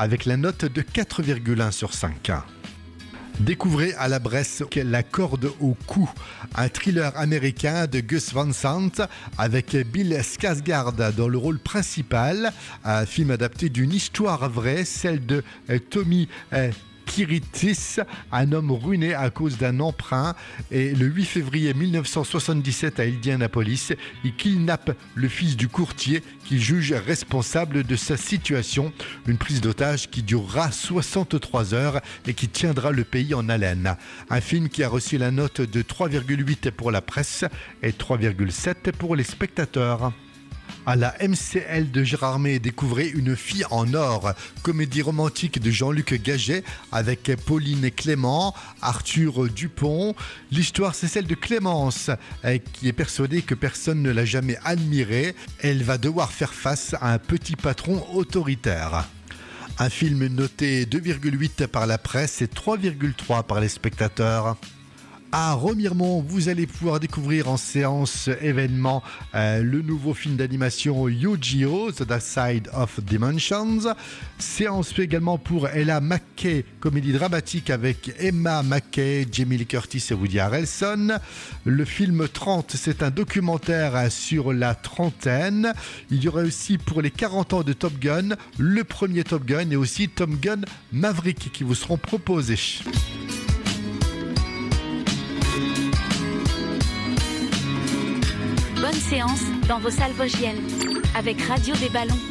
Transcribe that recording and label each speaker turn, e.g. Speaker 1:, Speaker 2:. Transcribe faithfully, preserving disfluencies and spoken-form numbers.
Speaker 1: avec la note de quatre virgule un sur cinq. Découvrez à la Bresse La corde au cou, un thriller américain de Gus Van Sant avec Bill Skarsgård dans le rôle principal, un film adapté d'une histoire vraie, celle de Tommy Kiritis, un homme ruiné à cause d'un emprunt. Et le huit février mille neuf cent soixante-dix-sept à Indianapolis, il kidnappe le fils du courtier qu'il juge responsable de sa situation. Une prise d'otage qui durera soixante-trois heures et qui tiendra le pays en haleine. Un film qui a reçu la note de trois virgule huit pour la presse et trois virgule sept pour les spectateurs. À la M C L de Gérardmer, découvrez Une fille en or, comédie romantique de Jean-Luc Gaget avec Pauline Clément, Arthur Dupont. L'histoire, c'est celle de Clémence, qui est persuadée que personne ne l'a jamais admirée. Elle va devoir faire face à un petit patron autoritaire. Un film noté deux virgule huit par la presse et trois virgule trois par les spectateurs. À Remiremont, vous allez pouvoir découvrir en séance événement euh, le nouveau film d'animation Yu-Gi-Oh! The Dark Side of Dimensions. Séance également pour Ella McKay, comédie dramatique avec Emma McKay, Jamie Lee Curtis et Woody Harrelson. Le film trente, c'est un documentaire sur la trentaine. Il y aura aussi pour les quarante ans de Top Gun, le premier Top Gun et aussi Top Gun Maverick qui vous seront proposés.
Speaker 2: Bonne séance dans vos salles vosgiennes avec Radio des Ballons.